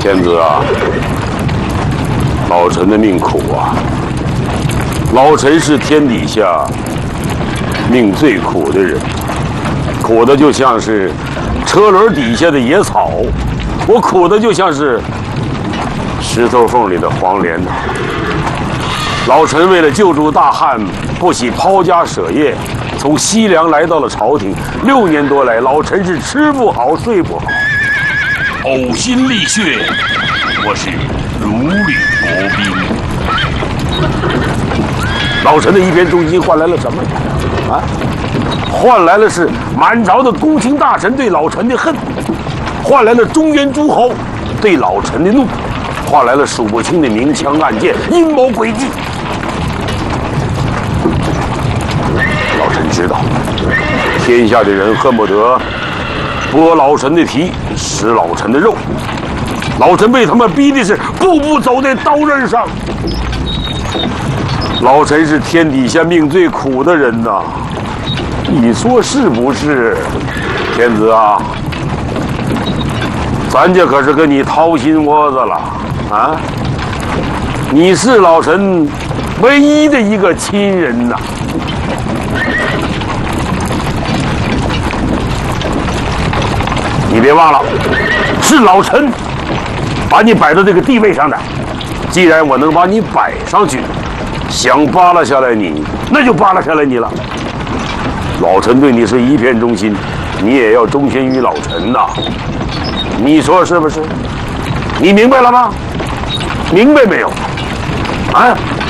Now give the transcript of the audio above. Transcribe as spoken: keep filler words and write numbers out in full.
天子啊，老臣的命苦啊！老臣是天底下命最苦的人，苦的就像是车轮底下的野草，我苦的就像是石头缝里的黄连呐。老臣为了救助大汉，不惜抛家舍业，从西凉来到了朝廷。六年多来，老臣是吃不好睡不好， 呕心沥血，我是如履薄冰。 老臣的一片忠心换来了什么？啊，换来了是满朝的公卿大臣对老臣的恨，换来了中原诸侯对老臣的怒，换来了数不清的明枪暗箭、阴谋诡计。老臣知道，天下的人恨不得剥老臣的皮，食老臣的肉。老臣被他们逼的是步步走在刀刃上。老臣是天底下命最苦的人呐，你说是不是？天子啊，咱家可是跟你掏心窝子了啊！你是老臣唯一的一个亲人呐。你别忘了，是老臣把你摆到这个地位上的。既然我能把你摆上去，想扒拉下来你，那就扒拉下来你了。老臣对你是一片忠心，你也要忠心于老臣呐。你说是不是？你明白了吗？明白没有？啊？